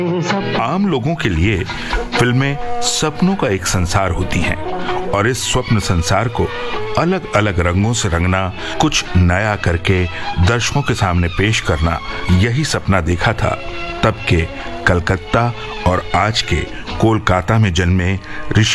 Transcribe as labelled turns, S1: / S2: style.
S1: आम लोगों के लिए फिल्में सपनों का एक संसार होती हैं और इस स्वप्न संसार को अलग अलग रंगों से रंगना, कुछ नया करके दर्शकों के सामने पेश करना, यही सपना देखा था तब के कलकत्ता और आज के कोलकाता में जन्मे ऋषि